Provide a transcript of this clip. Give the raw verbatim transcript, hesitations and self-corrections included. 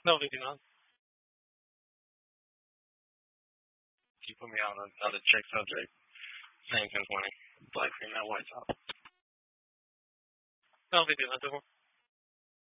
No, they do not. You put me on another chick subject. Same ten twenty. Black female, white top. No, they do not.